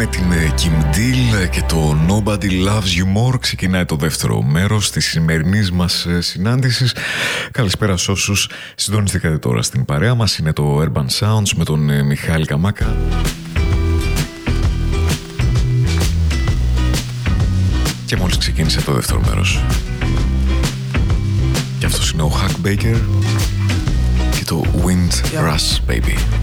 με την Kim Deal και το Nobody Loves You More ξεκινάει το δεύτερο μέρος της σημερινής μας συνάντησης. Καλησπέρα σε όσους συντονιστήκατε τώρα στην παρέα μας. Είναι το Urban Sounds με τον Μιχάλη Καμάκα. Και μόλις ξεκίνησε το δεύτερο μέρος. Και αυτός είναι ο Huck Baker και το Wind Rush Baby.